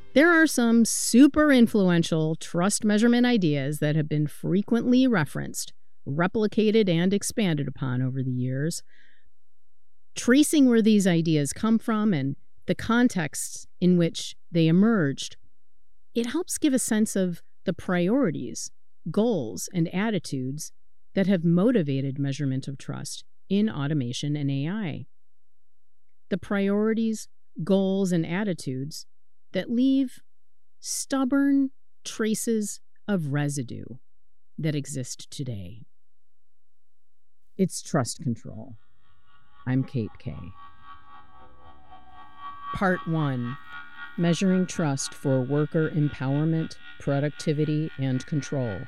There are some super influential trust measurement ideas that have been frequently referenced, replicated, and expanded upon over the years. Tracing where these ideas come from and the contexts in which they emerged, it helps give a sense of the priorities, goals, and attitudes that have motivated measurement of trust in automation and AI. The priorities, goals, and attitudes that leave stubborn traces of residue that exist today. It's Trust Control. I'm Kate Kay. Part 1. Measuring Trust for Worker Empowerment, Productivity, and Control.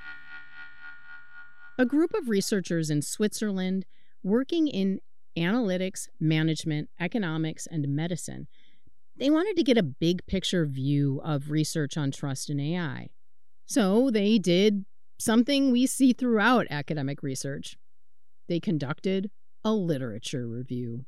A group of researchers in Switzerland working in analytics, management, economics, and medicine, they wanted to get a big picture view of research on trust in AI. So they did something we see throughout academic research. They conducted a literature review.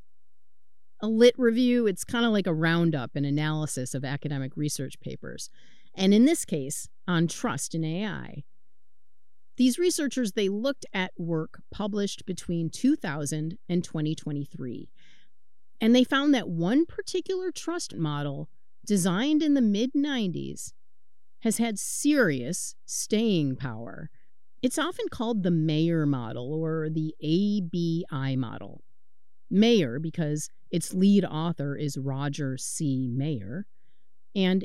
A lit review, it's kind of like a roundup and analysis of academic research papers. And in this case, on trust in AI. These researchers, they looked at work published between 2000 and 2023. And they found that one particular trust model, designed in the mid-90s, has had serious staying power. It's often called the Mayer model or the ABI model. Mayer because its lead author is Roger C. Mayer, and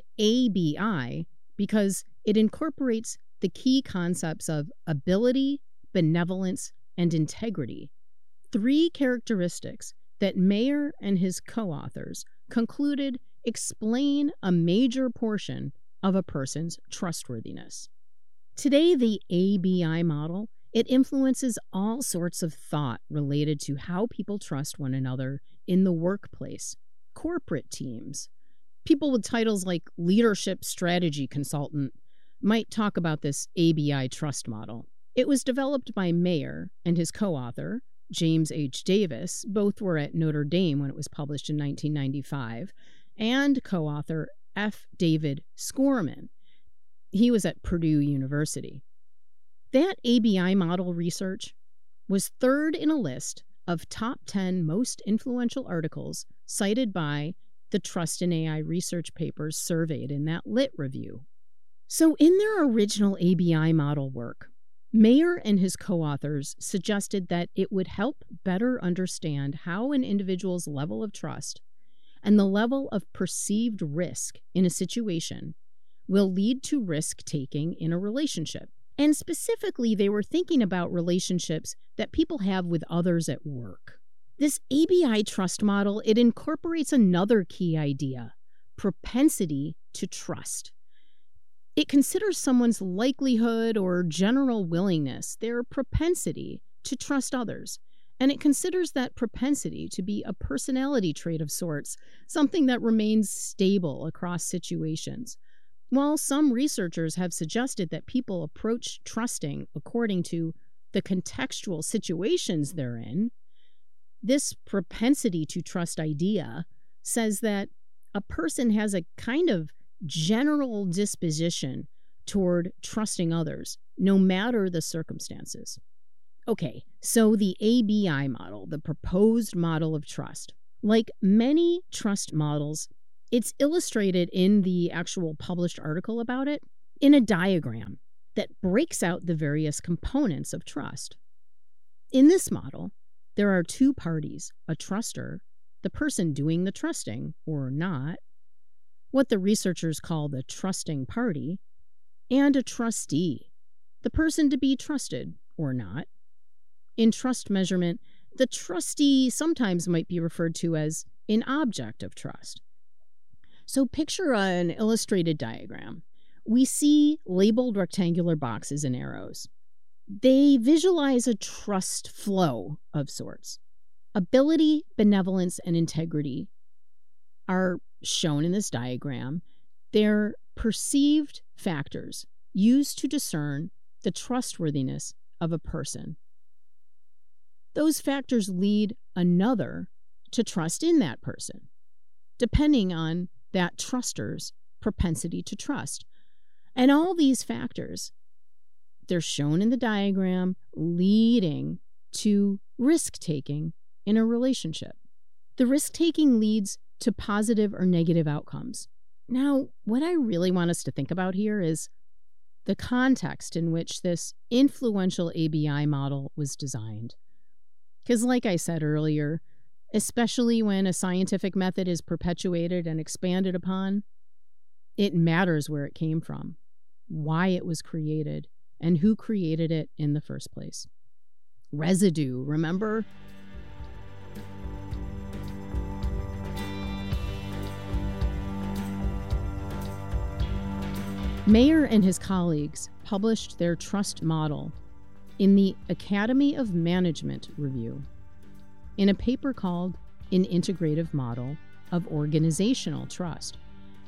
ABI because it incorporates the key concepts of ability, benevolence, and integrity, 3 characteristics that Mayer and his co-authors concluded explain a major portion of a person's trustworthiness. Today, the ABI model, it influences all sorts of thought related to how people trust one another in the workplace, corporate teams. People with titles like leadership strategy consultant might talk about this ABI trust model. It was developed by Mayer and his co-author, James H. Davis. Both were at Notre Dame when it was published in 1995, and co-author F. David Scorman. He was at Purdue University. That ABI model research was 3rd in a list of top 10 most influential articles cited by the Trust in AI research papers surveyed in that lit review. So in their original ABI model work, Mayer and his co-authors suggested that it would help better understand how an individual's level of trust and the level of perceived risk in a situation will lead to risk-taking in a relationship. And specifically, they were thinking about relationships that people have with others at work. This ABI trust model, it incorporates another key idea, propensity to trust. It considers someone's likelihood or general willingness, their propensity to trust others. And it considers that propensity to be a personality trait of sorts, something that remains stable across situations. While some researchers have suggested that people approach trusting according to the contextual situations they're in, this propensity to trust idea says that a person has a kind of general disposition toward trusting others, no matter the circumstances. Okay, so the ABI model, the proposed model of trust, like many trust models, it's illustrated in the actual published article about it in a diagram that breaks out the various components of trust. In this model, there are 2 parties, a truster, the person doing the trusting or not, what the researchers call the trusting party, and a trustee, the person to be trusted or not. In trust measurement, the trustee sometimes might be referred to as an object of trust. So picture an illustrated diagram. We see labeled rectangular boxes and arrows. They visualize a trust flow of sorts. Ability, benevolence, and integrity are shown in this diagram. They're perceived factors used to discern the trustworthiness of a person. Those factors lead another to trust in that person, depending on that truster's propensity to trust. And all these factors, they're shown in the diagram, leading to risk-taking in a relationship. The risk-taking leads to positive or negative outcomes. Now, what I really want us to think about here is the context in which this influential ABI model was designed. Because like I said earlier, especially when a scientific method is perpetuated and expanded upon, it matters where it came from, why it was created, and who created it in the first place. Residue, remember? Mayer and his colleagues published their trust model in the Academy of Management Review in a paper called An Integrative Model of Organizational Trust.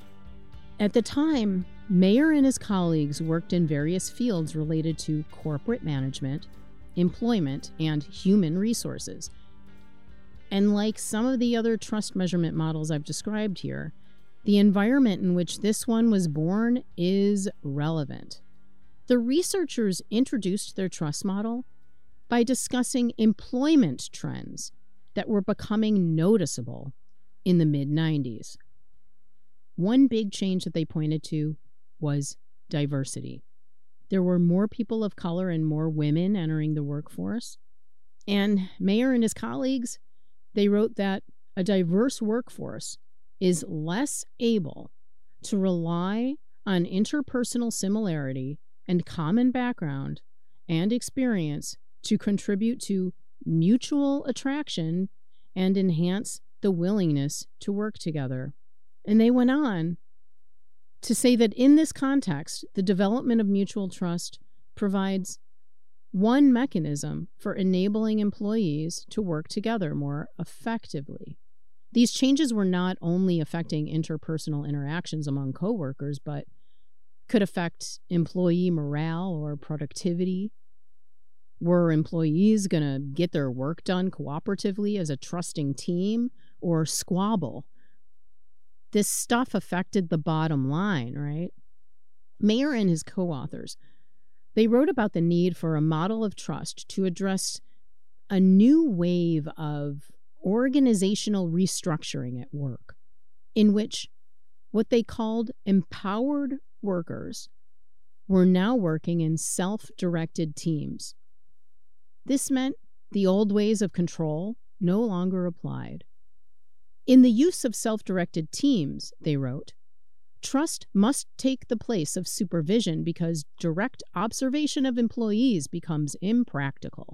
At the time, Mayer and his colleagues worked in various fields related to corporate management, employment, and human resources. And like some of the other trust measurement models I've described here, the environment in which this one was born is relevant. The researchers introduced their trust model by discussing employment trends that were becoming noticeable in the mid-90s. One big change that they pointed to was diversity. There were more people of color and more women entering the workforce. And Mayer and his colleagues, they wrote that a diverse workforce is less able to rely on interpersonal similarity and common background and experience to contribute to mutual attraction and enhance the willingness to work together. And they went on to say that in this context, the development of mutual trust provides one mechanism for enabling employees to work together more effectively. These changes were not only affecting interpersonal interactions among coworkers, but could affect employee morale or productivity. Were employees going to get their work done cooperatively as a trusting team or squabble? This stuff affected the bottom line, right? Mayer and his co-authors, they wrote about the need for a model of trust to address a new wave of organizational restructuring at work, in which what they called empowered workers were now working in self-directed teams. This meant the old ways of control no longer applied. In the use of self-directed teams, they wrote, trust must take the place of supervision because direct observation of employees becomes impractical.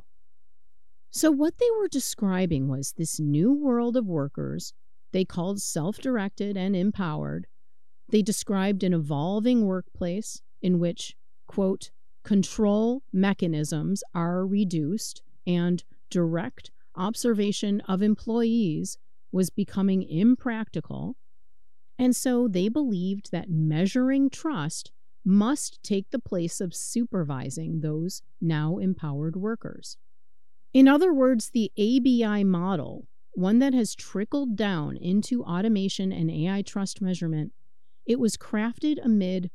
So what they were describing was this new world of workers they called self-directed and empowered. They described an evolving workplace in which, quote, control mechanisms are reduced and direct observation of employees was becoming impractical. And so they believed that measuring trust must take the place of supervising those now empowered workers. In other words, the ABI model, one that has trickled down into automation and AI trust measurement, it was crafted amid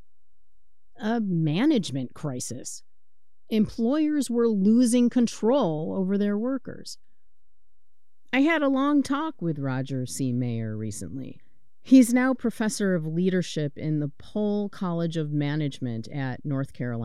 a management crisis. Employers were losing control over their workers. I had a long talk with Roger C. Mayer recently. He's now professor of leadership in the Pohl College of Management at North Carolina.